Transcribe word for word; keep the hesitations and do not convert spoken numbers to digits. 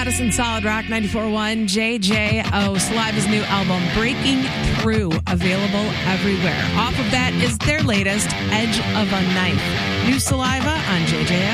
Madison Solid Rock ninety-four point one, J J O, Saliva's new album, Breaking Through, available everywhere. Off of that is their latest, Edge of a Knife. New Saliva on J J O.